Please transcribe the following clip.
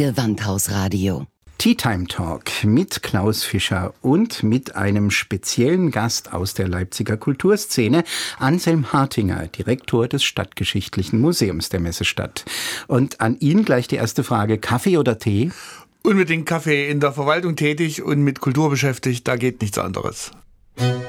Gewandhausradio. Tea Time Talk mit Klaus Fischer und mit einem speziellen Gast aus der Leipziger Kulturszene, Anselm Hartinger, Direktor des Stadtgeschichtlichen Museums der Messestadt. Und an ihn gleich die erste Frage: Kaffee oder Tee? Unbedingt Kaffee, in der Verwaltung tätig und mit Kultur beschäftigt, da geht nichts anderes.